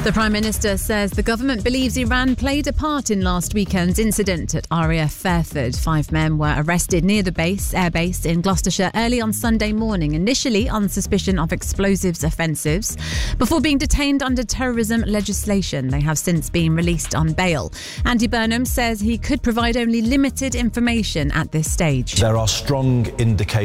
The Prime Minister says the government believes Iran played a part in last weekend's incident at RAF Fairford. 5 men were arrested near the airbase in Gloucestershire early on Sunday morning, initially on suspicion of explosives offensives. Before being detained under terrorism legislation, they have since been released on bail. Andy Burnham says he could provide only limited information at this stage. There are strong indications